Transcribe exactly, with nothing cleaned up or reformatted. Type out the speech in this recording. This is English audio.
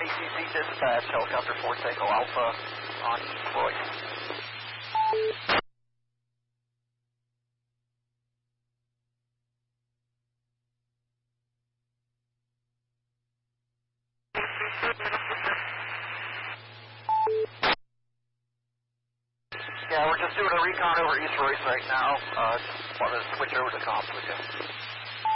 C C C dispatch, helicopter four Tango Alpha on Roy. Yeah, we're just doing a recon over East Royce right now. Uh, just want to switch over to comms with you.